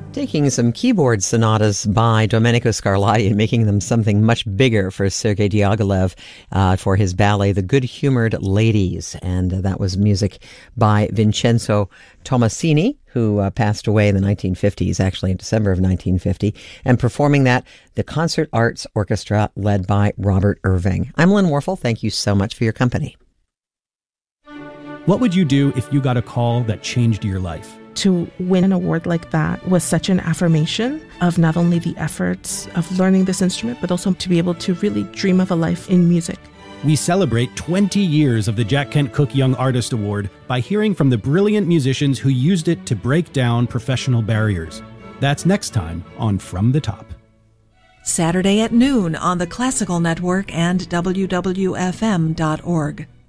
Taking some keyboard sonatas by Domenico Scarlatti and making them something much bigger for Sergei Diaghilev for his ballet, The Good-Humored Ladies. And that was music by Vincenzo Tomasini, who passed away in the 1950s, actually in December of 1950. And performing that, the Concert Arts Orchestra led by Robert Irving. I'm Lynn Warfel. Thank you so much for your company. What would you do if you got a call that changed your life? To win an award like that was such an affirmation of not only the efforts of learning this instrument, but also to be able to really dream of a life in music. We celebrate 20 years of the Jack Kent Cooke Young Artist Award by hearing from the brilliant musicians who used it to break down professional barriers. That's next time on From the Top. Saturday at noon on the Classical Network and WWFM.org.